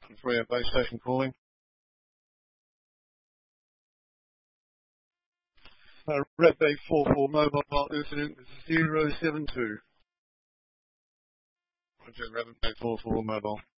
Freo base station calling. Redbay 44 mobile incident 072. Roger, Redbay 44 mobile.